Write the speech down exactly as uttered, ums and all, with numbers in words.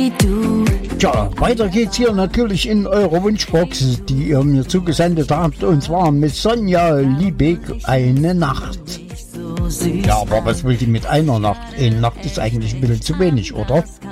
wie du. Tja, weiter geht's hier natürlich in eurer Wunschbox, die ihr mir zugesendet habt, und zwar mit Sonja Liebeck, Eine Nacht. Ja, aber was will die mit einer Nacht? Eine Nacht ist eigentlich ein bisschen zu wenig, oder?